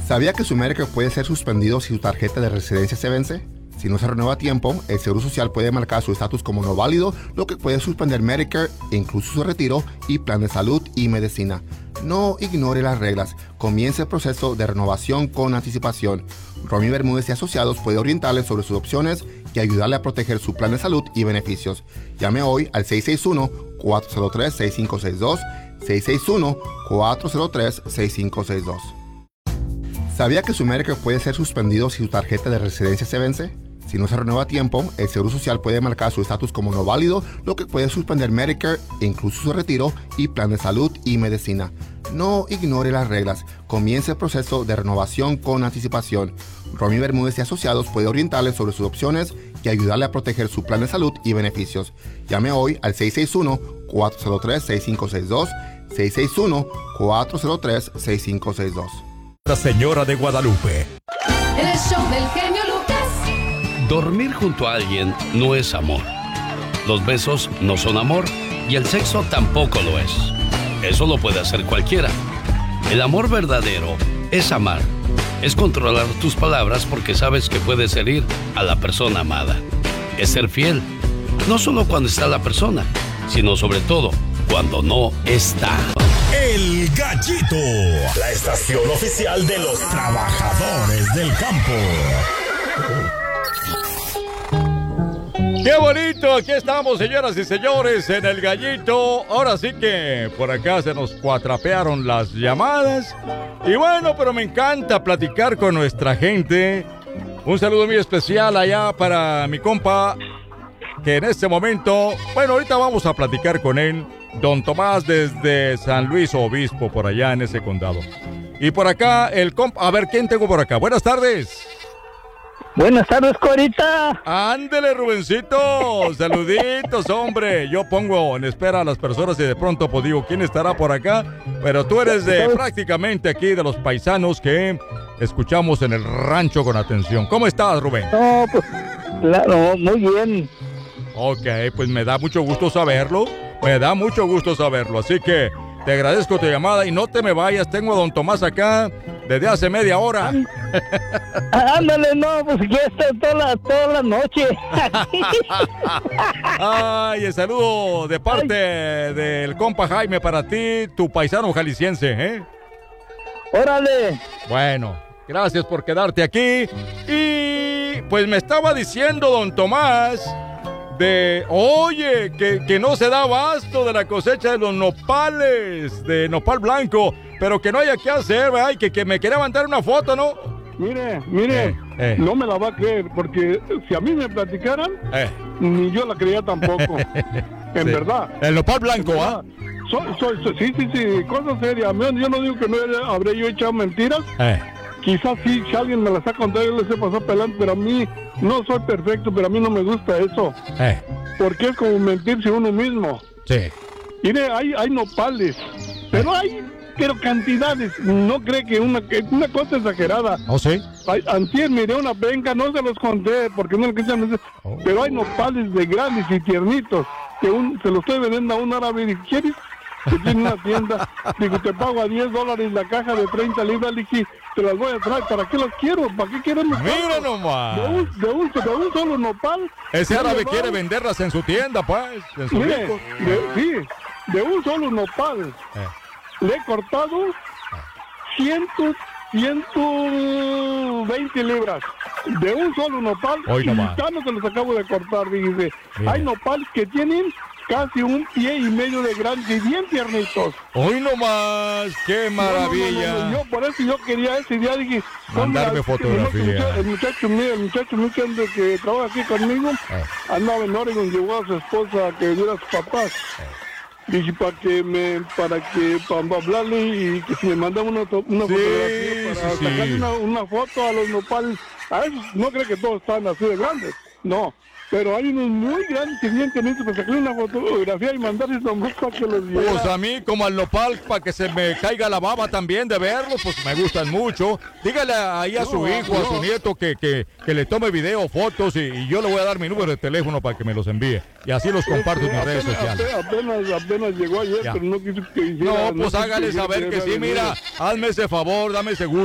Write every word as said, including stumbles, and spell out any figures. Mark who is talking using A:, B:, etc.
A: ¿Sabía que su Medicare puede ser suspendido si su tarjeta de residencia se vence? Si no se renueva a tiempo, el Seguro Social puede marcar su estatus como no válido, lo que puede suspender Medicare, incluso su retiro y plan de salud y medicina. No ignore las reglas. Comience el proceso de renovación con anticipación. Romy Bermúdez y Asociados puede orientarle sobre sus opciones y ayudarle a proteger su plan de salud y beneficios. Llame hoy al seis seis uno, cuatro cero tres, seis cinco seis dos, seis seis uno, cuatro cero tres, seis cinco seis dos. ¿Sabía que su Medicare puede ser suspendido si su tarjeta de residencia se vence? Si no se renueva a tiempo, el Seguro Social puede marcar su estatus como no válido, lo que puede suspender Medicare, incluso su retiro y plan de salud y medicina. No ignore las reglas. Comience el proceso de renovación con anticipación. Romy Bermúdez y Asociados puede orientarle sobre sus opciones y ayudarle a proteger su plan de salud y beneficios. Llame hoy al seis seis uno, cuatro cero tres, seis cinco seis dos, seis seis uno, cuatro cero tres, seis cinco seis dos.
B: La Señora de Guadalupe.
C: El show del genio Lucas.
D: Dormir junto a alguien no es amor. Los besos no son amor y el sexo tampoco lo es. Eso lo puede hacer cualquiera. El amor verdadero es amar. Es controlar tus palabras porque sabes que puedes herir a la persona amada. Es ser fiel, no solo cuando está la persona, sino sobre todo cuando no está.
B: El Gallito, la estación oficial de los trabajadores del campo.
E: ¡Qué bonito! Aquí estamos, señoras y señores, en El Gallito. Ahora sí que por acá se nos cuatrapearon las llamadas. Y bueno, pero me encanta platicar con nuestra gente. Un saludo muy especial allá para mi compa, que en este momento, bueno, ahorita vamos a platicar con él. Don Tomás desde San Luis Obispo, por allá en ese condado. Y por acá el compa... A ver, ¿quién tengo por acá? Buenas tardes.
F: Buenas tardes, Corita.
E: Ándele, Rubencito. Saluditos, hombre. Yo pongo en espera a las personas y de pronto pues digo, ¿quién estará por acá? Pero tú eres de prácticamente aquí, de los paisanos que escuchamos en el rancho con atención. ¿Cómo estás, Rubén?
F: No, pues, claro, muy bien.
E: Ok, pues me da mucho gusto saberlo. Me da mucho gusto saberlo. Así que te agradezco tu llamada y no te me vayas. Tengo a don Tomás acá desde hace media hora.
F: Ándale, no, pues aquí está toda la, toda la noche.
E: Ay, el saludo de parte Ay. del compa Jaime para ti, tu paisano jalisciense, ¿eh?
F: Órale.
E: Bueno, gracias por quedarte aquí. Y pues me estaba diciendo don Tomás de, oye, que, que no se da abasto de la cosecha de los nopales, de nopal blanco, pero que no haya qué hacer, ay, que, que me quería mandar una foto, ¿no?
G: Mire, mire,
E: eh, eh.
G: no me la va a creer, porque si a mí me platicaran, eh. ni yo la creía tampoco, en sí. verdad.
E: El nopal blanco, ¿ah?
G: ¿eh? Soy, soy, soy, sí, sí, sí, cosa seria. Yo no digo que no habré yo echado mentiras. Eh. Quizás sí, si alguien me las ha contado, yo les he pasado pelando, pero a mí no soy perfecto, pero a mí no me gusta eso. Eh. Porque es como mentirse uno mismo.
E: Sí.
G: Mire, hay, hay nopales, pero hay, pero cantidades. No cree que una, que una cosa exagerada.
E: ¿Oh, sí?
G: Hay, antier miré una penca, no se los conté, porque no lo quise decir, oh. Pero hay nopales de grandes y tiernitos, que un, se los estoy vendiendo a un árabe y dice, ¿quieres? Que tiene una tienda, digo, te pago a diez dólares la caja de treinta libras, le dije, te las voy a traer, ¿para qué las quiero? ¿Para qué queremos?
E: Mira nomás.
G: De un, de, un, de un solo nopal.
E: Ese árabe quiere venderlas en su tienda, pues. En su
G: Mire, de, sí, de un solo nopal. Eh. Le he cortado ciento, ciento veinte libras. De un solo nopal.
E: Hoy
G: y ya no se los acabo de cortar, dice. Hay nopales que tienen casi un pie y medio de grandes y bien tiernitos.
E: Hoy nomás, qué maravilla.
G: No, no, no, no, yo por eso yo quería ese día, dije,
E: mandarme fotografía.
G: El muchacho mío, el muchacho mío que, que trabaja aquí conmigo, eh. andaba en Oregon, llegó a su esposa que viera a sus papás. Eh. Dije para que me, para que, para hablarle y que si me mandaba una, una
E: sí,
G: fotografía para
E: sí,
G: sacarle
E: sí.
G: Una, una foto a los nopales. A esos no creo que todos están así de grandes, no. Pero hay unos muy grandes que bien que necesito para sacar una fotografía y mandarles nomás para que los viera.
E: Pues a mí, como al nopal, para que se me caiga la baba también de verlos, pues me gustan mucho. Dígale ahí a no, su hijo, no. a su nieto, que, que, que le tome video, fotos, y, y yo le voy a dar mi número de teléfono para que me los envíe. Y así los comparto
G: sí,
E: en mis
G: apenas,
E: redes sociales.
G: Apenas, apenas llegó ayer, ya. Pero no quiso que hiciera.
E: No, pues no hágale saber que sí, mira, hazme ese favor, dame ese gusto.